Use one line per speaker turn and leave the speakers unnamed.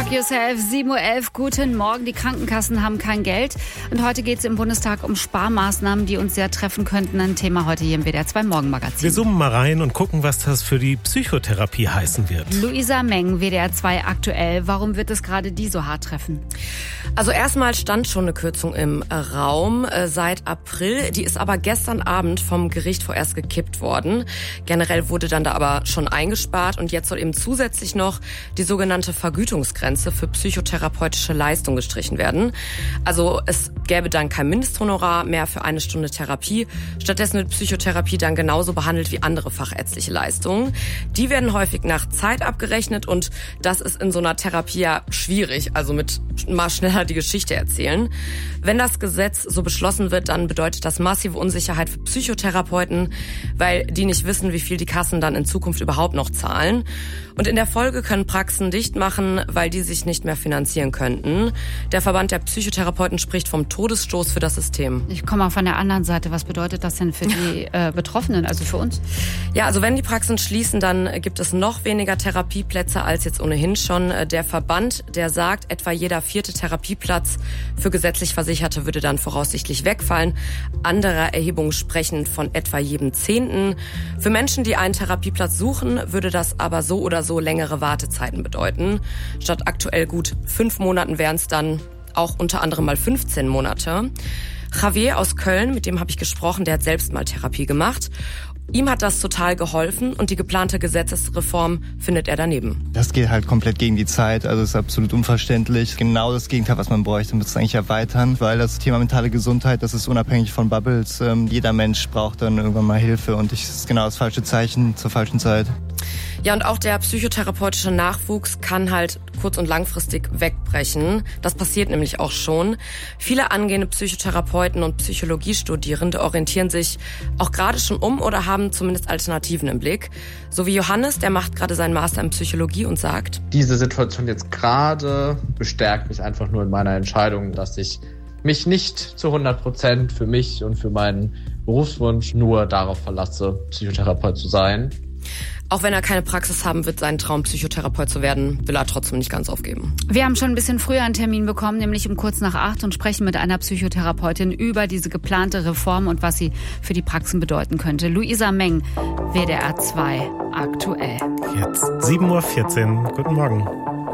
Knock Yourself, 7:11 Uhr. Guten Morgen. Die Krankenkassen haben kein Geld. Und heute geht es im Bundestag um Sparmaßnahmen, die uns sehr treffen könnten. Ein Thema heute hier im WDR 2 Morgenmagazin.
Wir zoomen mal rein und gucken, was das für die Psychotherapie heißen wird.
Luisa Meng, WDR 2 aktuell. Warum wird es gerade die so hart treffen?
Also erstmal stand schon eine Kürzung im Raum seit April. Die ist aber gestern Abend vom Gericht vorerst gekippt worden. Generell wurde dann da aber schon eingespart und jetzt soll eben zusätzlich noch die sogenannte Vergütungsgrenze für psychotherapeutische Leistung gestrichen werden. Also es gäbe dann kein Mindesthonorar mehr für eine Stunde Therapie. Stattdessen wird Psychotherapie dann genauso behandelt wie andere fachärztliche Leistungen. Die werden häufig nach Zeit abgerechnet und das ist in so einer Therapie ja schwierig, also mit mal schneller die Geschichte erzählen. Wenn das Gesetz so beschlossen wird, dann bedeutet das massive Unsicherheit für Psychotherapeuten, weil die nicht wissen, wie viel die Kassen dann in Zukunft überhaupt noch zahlen. Und in der Folge können Praxen dicht machen, weil die sich nicht mehr finanzieren könnten. Der Verband der Psychotherapeuten spricht vom Todesstoß für das System.
Ich komme auch von der anderen Seite. Was bedeutet das denn für die Betroffenen, also für uns?
Ja, also wenn die Praxen schließen, dann gibt es noch weniger Therapieplätze als jetzt ohnehin schon. Der Verband, der sagt, etwa jeder 4. Therapieplatz für gesetzlich Versicherte würde dann voraussichtlich wegfallen. Andere Erhebungen sprechen von etwa jedem 10. Für Menschen, die einen Therapieplatz suchen, würde das aber so oder so längere Wartezeiten bedeuten. Statt aktuell gut 5 Monaten wären es dann auch unter anderem mal 15 Monate. Javier aus Köln, mit dem habe ich gesprochen, der hat selbst mal Therapie gemacht. Ihm hat das total geholfen und die geplante Gesetzesreform findet er daneben.
Das geht halt komplett gegen die Zeit, also ist absolut unverständlich. Genau das Gegenteil, was man bräuchte, man muss es eigentlich erweitern, weil das Thema mentale Gesundheit, das ist unabhängig von Bubbles. Jeder Mensch braucht dann irgendwann mal Hilfe und das ist genau das falsche Zeichen zur falschen Zeit.
Ja, und auch der psychotherapeutische Nachwuchs kann halt kurz- und langfristig wegbrechen. Das passiert nämlich auch schon. Viele angehende Psychotherapeuten und Psychologiestudierende orientieren sich auch gerade schon um oder haben zumindest Alternativen im Blick. So wie Johannes, der macht gerade seinen Master in Psychologie und sagt:
Diese Situation jetzt gerade bestärkt mich einfach nur in meiner Entscheidung, dass ich mich nicht zu 100% für mich und für meinen Berufswunsch nur darauf verlasse, Psychotherapeut zu sein.
Auch wenn er keine Praxis haben wird, seinen Traum, Psychotherapeut zu werden, will er trotzdem nicht ganz aufgeben.
Wir haben schon ein bisschen früher einen Termin bekommen, nämlich um kurz nach 8 und sprechen mit einer Psychotherapeutin über diese geplante Reform und was sie für die Praxen bedeuten könnte. Luisa Meng, WDR 2 aktuell.
Jetzt 7:14 Uhr. Guten Morgen.